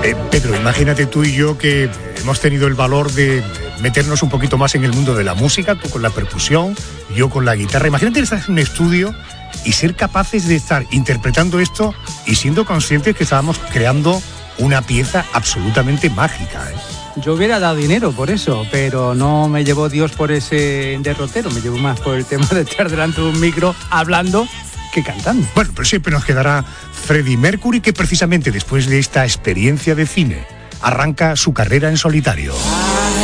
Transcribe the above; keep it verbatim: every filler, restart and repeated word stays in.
Eh, Pedro, imagínate tú y yo que hemos tenido el valor de meternos un poquito más en el mundo de la música, tú con la percusión, yo con la guitarra. Imagínate estar en un estudio y ser capaces de estar interpretando esto y siendo conscientes que estábamos creando una pieza absolutamente mágica, ¿eh? Yo hubiera dado dinero por eso, pero no me llevó Dios por ese derrotero, me llevó más por el tema de estar delante de un micro hablando que cantando. Bueno, pero siempre nos quedará Freddie Mercury, que precisamente después de esta experiencia de cine arranca su carrera en solitario.